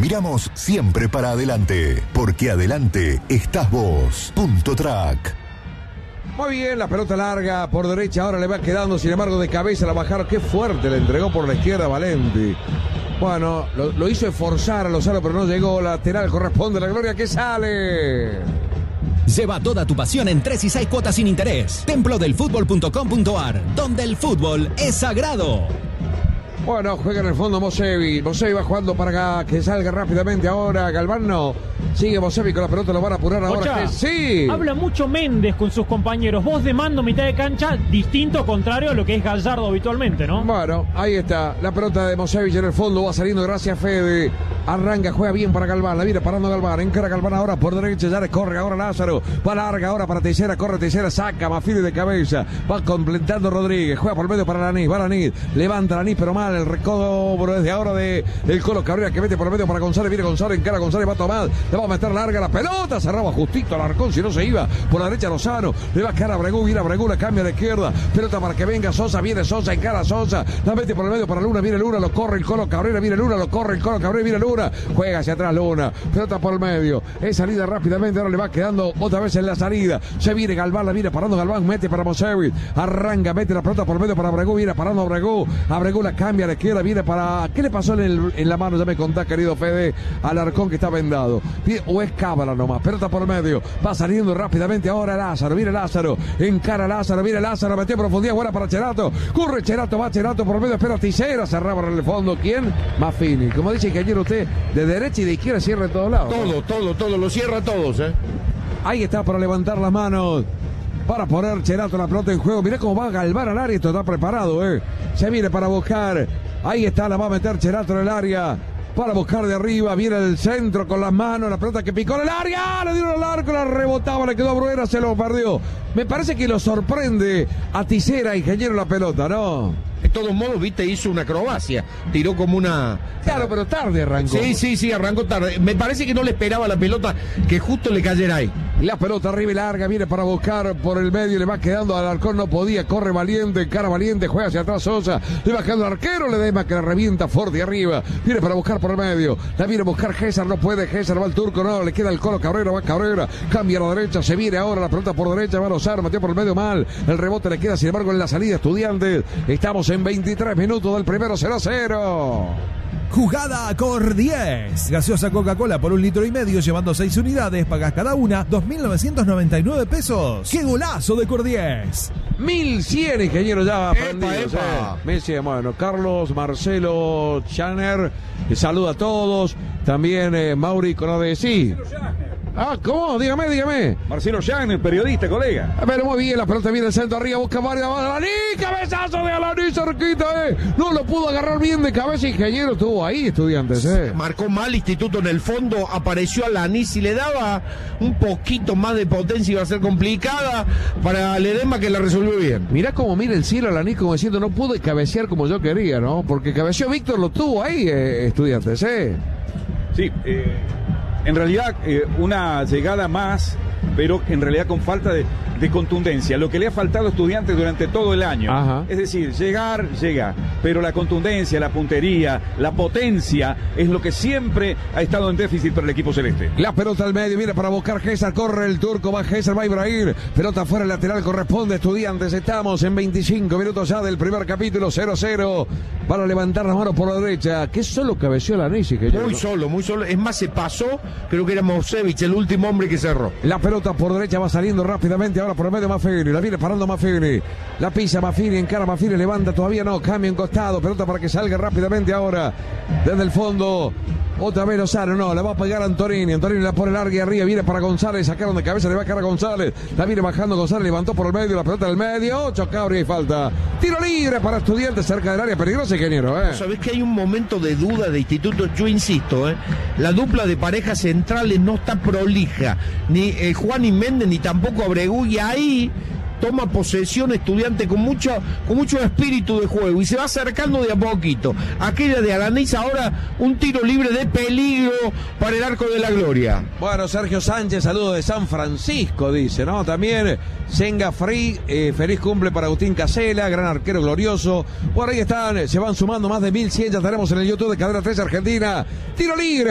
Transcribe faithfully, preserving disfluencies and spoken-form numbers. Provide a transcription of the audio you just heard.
Miramos siempre para adelante, porque adelante estás vos. Punto Track. Muy bien, la pelota larga por derecha, ahora le va quedando, sin embargo, de cabeza la bajaron. Qué fuerte, le entregó por la izquierda Valenti. Bueno, lo, lo hizo esforzar a Lozano, pero no llegó. Lateral corresponde a la Gloria, que sale. Lleva toda tu pasión en tres y seis cuotas sin interés. templo del fútbol punto com punto a r, donde el fútbol es sagrado. Bueno, juega en el fondo Mosevi. Mosevi va jugando para acá, que salga rápidamente ahora. Galván no. Sigue Mosevi con la pelota, lo van a apurar ahora. Ocha, que sí. Habla mucho Méndez con sus compañeros. Voz de mando, mitad de cancha, distinto, contrario a lo que es Gallardo habitualmente, ¿no? Bueno, ahí está. La pelota de Mosevi en el fondo. Va saliendo, gracias Fede. Arranca, juega bien para Galván. La viene parando Galván. Encara Galván ahora por derecha. Ya le corre ahora Lázaro. Va larga ahora para Teixeira. Corre Teixeira. Saca Mafili de cabeza. Va completando Rodríguez. Juega por el medio para Lanís. Va Lanís. Levanta Lanís, pero mal. El recobro desde ahora de el Colo Cabrera, que mete por el medio para González. Viene González. Encara González. Va a tomar. Le va a meter larga la pelota. Cerraba justito al Arcón. Si no se iba por la derecha Lozano. Le va a quedar a Bregú. Viene a Bregú. La cambia a la izquierda. Pelota para que venga Sosa. Viene Sosa. Encara a Sosa. La mete por el medio para Luna. Viene Luna. Lo corre el Colo Cabrera. Viene Luna. Lo corre el Colo Cabrera. Viene Luna. Juega hacia atrás Luna, pelota por el medio, es salida rápidamente, ahora le va quedando otra vez en la salida, se viene Galván, la viene parando Galván, mete para Mosevic, arranca, mete la pelota por el medio para Bregú, viene parando a Bregú, a Bregú la cambia a la izquierda, viene para, ¿qué le pasó en, el, en la mano? Ya me contás, querido Fede, al Arcón, que está vendado, o es cábala nomás, pelota por el medio, va saliendo rápidamente ahora Lázaro, viene Lázaro, encara Lázaro, viene Lázaro, metió profundidad, buena para Cherato, corre Cherato, va Cherato por el medio, espera Teixeira, cerraba en el fondo, ¿quién? Mafini, como dice que ayer usted, de derecha y de izquierda cierra en todos lados. Todo, ¿no? todo, todo, lo cierra a todos, ¿eh? Ahí está para levantar las manos, para poner Cherato la pelota en juego. Mirá cómo va Galván al área, esto está preparado, ¿eh? Se viene para buscar, ahí está, la va a meter Cherato en el área, para buscar de arriba, viene el centro con las manos, la pelota que picó en el área, le dieron al arco, la rebotaba, le quedó a Bruera, se lo perdió. Me parece que lo sorprende a Teixeira, ingeniero, la pelota, ¿no? De todos modos, viste, hizo una acrobacia, tiró como una... Claro, pero tarde arrancó. Sí, sí, sí, arrancó tarde. Me parece que no le esperaba la pelota que justo le cayera ahí. La pelota arriba y larga, viene para buscar por el medio, le va quedando al Arcón, no podía, corre Valiente, cara Valiente, juega hacia atrás Sosa, le va quedando al arquero, le dema que la revienta fuerte arriba, viene para buscar por el medio, la viene a buscar Gésar, no puede, Gésar va al turco, no, le queda el Colo Cabrera, va Cabrera, cambia a la derecha, se viene ahora la pelota por derecha, va Lozano, metió por el medio mal, el rebote le queda, sin embargo, en la salida Estudiantes, estamos en veintitrés minutos del primero, cero a cero. Jugada Cor diez. Gaseosa Coca-Cola por un litro y medio, llevando seis unidades, pagas cada una dos mil novecientos noventa y nueve pesos. ¡Qué golazo de Cor diez! mil cien, ingeniero, ya aprendidos. Epa, epa. Eh. mil cien, bueno, Carlos, Marcelo, Chaner, eh, saluda a todos. También eh, Mauri con A D sí. Ah, ¿cómo? Dígame, dígame. Marcelo Jagner, periodista, colega. Pero muy bien, la pelota viene del centro arriba, busca varias, Alaní, cabezazo de Alaní, cerquita, eh. No lo pudo agarrar bien de cabeza, ingeniero, estuvo ahí, Estudiantes, eh. Marcó mal Instituto en el fondo, apareció Alaní, si le daba un poquito más de potencia iba a ser complicada para Ledesma, que la resolvió bien. Mirá cómo mira el cielo Alaní, como diciendo, no pude cabecear como yo quería, ¿no? Porque cabeció Víctor, lo tuvo ahí, eh, Estudiantes, eh. Sí, eh, en realidad eh, una llegada más, pero en realidad con falta de, de contundencia. Lo que le ha faltado a Estudiantes durante todo el año. Ajá. Es decir, llegar, llega, pero la contundencia, la puntería, la potencia es lo que siempre ha estado en déficit para el equipo celeste. La pelota al medio, viene para buscar Gésar, corre el turco, va Gésar, va Ibrahim, pelota fuera, el lateral corresponde a Estudiantes. Estamos en veinticinco minutos ya del primer capítulo, cero a cero, para levantar las manos por la derecha. ¿Qué solo cabeció la Nisi? Que muy yo, solo, muy solo. Es más, se pasó, creo que era Mosevic, el último hombre que cerró. La pelota por derecha va saliendo rápidamente, ahora por el medio Mafini, la viene parando Mafini, la pisa Mafini, encara Mafini, levanta, todavía no, cambia en costado, pelota para que salga rápidamente ahora, desde el fondo, otra vez Lozano, no, la va a pegar Antonini, Antonini la pone larga y arriba, viene para González, sacaron de cabeza, le va a caer a González, la viene bajando González, levantó por el medio, la pelota del medio, Chocabria y falta, tiro libre para Estudiantes cerca del área, peligroso, ingeniero, eh. Sabés que hay un momento de duda de Instituto, yo insisto, eh, la dupla de parejas centrales no está prolija, ni eh, Juan y Méndez, ni tampoco Abregu, y ahí toma posesión Estudiante con mucho, con mucho espíritu de juego y se va acercando de a poquito. Aquella de Alanís, ahora un tiro libre de peligro para el arco de la gloria. Bueno, Sergio Sánchez, saludo de San Francisco, dice, ¿no? También Senga Free, eh, feliz cumple para Agustín Casela, gran arquero glorioso. Bueno, ahí están, se van sumando más de mil cien, ya tenemos en el YouTube de Cadena tres Argentina. Tiro libre.